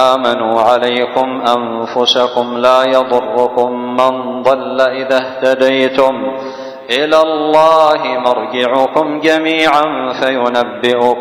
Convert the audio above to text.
آمنوا عليكم أنفسكم لا يضركم من ضل إذا اهتديتم إلى الله مرجعكم جميعا فينبئكم